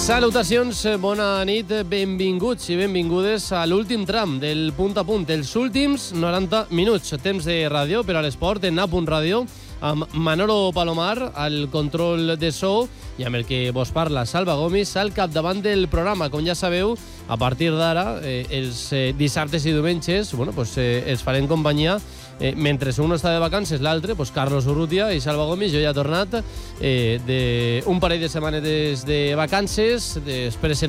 Salutacions, bona nit, benvinguts i benvingudes a l'últim tram del punt a punt, els últims 90 minuts, temps de ràdio per a l'esport en A.Radio, amb Manolo Palomar al control de so i amb el que vos parla Salva Gomis al capdavant del programa. Com ja sabeu, a partir d'ara, els dissabtes i diumenges, els farem companyia mentre un està de vacances, l'altre, Carlos Urrutia i Salva Gomis. Jo ja he tornat d'un parell de setmanes de vacances, després